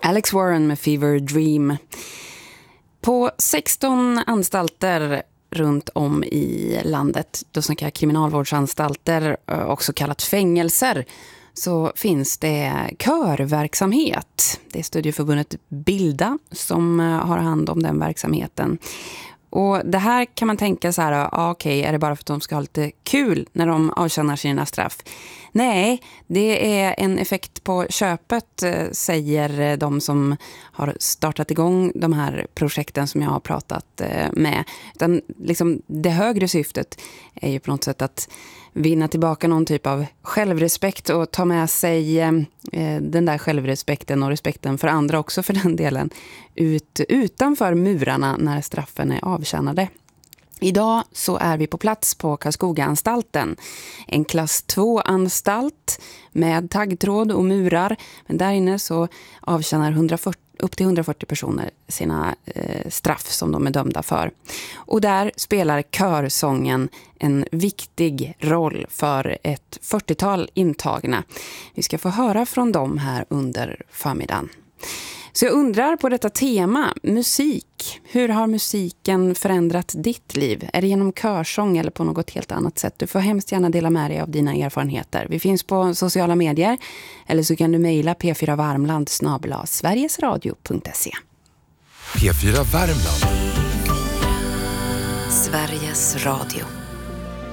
Alex Warren med Fever Dream. På 16 anstalter runt om i landet, då snackar jag kriminalvårdsanstalter, också kallat fängelser, så finns det körverksamhet. Det är studieförbundet Bilda som har hand om den verksamheten. Och det här kan man tänka så här, okej, är det bara för att de ska ha lite kul när de avtjänar sina straff? Nej, det är en effekt på köpet, säger de som har startat igång de här projekten som jag har pratat med. Utan liksom det högre syftet är ju på något sätt att vinna tillbaka någon typ av självrespekt och ta med sig den där självrespekten och respekten för andra också för den delen utanför murarna när straffen är avtjänade. Idag så är vi på plats på Karlskoga-anstalten, en klass 2-anstalt med taggtråd och murar, men där inne så avtjänar upp till 140 personer sina straff som de är dömda för. Och där spelar körsången en viktig roll för ett 40-tal intagna. Vi ska få höra från dem här under förmiddagen. Så jag undrar på detta tema, musik. Hur har musiken förändrat ditt liv? Är det genom körsång eller på något helt annat sätt? Du får hemskt gärna dela med dig av dina erfarenheter. Vi finns på sociala medier eller så kan du mejla p4varmland@sverigesradio.se. P4 Värmland. Sveriges Radio.